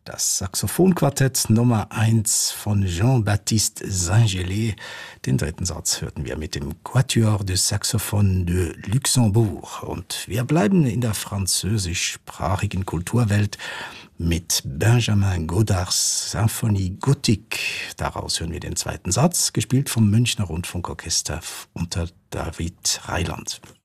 Das Saxophonquartett Nummer 1 von Jean-Baptiste Saint-Gelais. Den dritten Satz hörten wir mit dem Quatuor de Saxophone de Luxembourg. Und wir bleiben in der französischsprachigen Kulturwelt mit Benjamin Godards Symphonie Gothique. Daraus hören wir den zweiten Satz, gespielt vom Münchner Rundfunkorchester unter David Reiland.